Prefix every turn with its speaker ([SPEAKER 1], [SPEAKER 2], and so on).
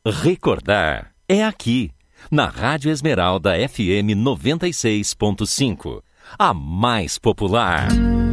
[SPEAKER 1] Recordar é aqui, na Rádio Esmeralda FM 96.5, a mais popular.